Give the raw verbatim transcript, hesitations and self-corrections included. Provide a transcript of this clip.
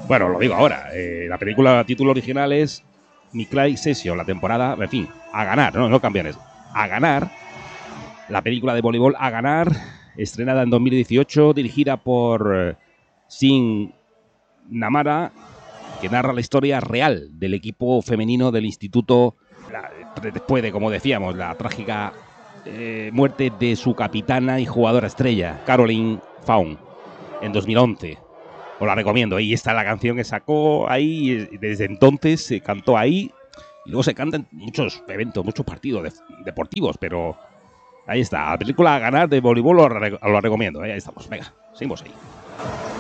Bueno, lo digo ahora. Eh, la película, título original es Niklai Session, la temporada, en fin, a ganar, no, no campeones. A ganar, la película de voleibol A ganar, estrenada en dos mil dieciocho, dirigida por eh, Sin Namara, que narra la historia real del equipo femenino del instituto, la, después de, como decíamos, la trágica eh, muerte de su capitana y jugadora estrella, Caroline Fawn, en dos mil once. Os la recomiendo. Ahí está la canción que sacó ahí. Desde entonces se cantó ahí. Y luego se canta en muchos eventos, muchos partidos de, deportivos. Pero ahí está. La película A ganar de voleibol os la, os la recomiendo. ¿eh? Ahí estamos. Venga, seguimos ahí.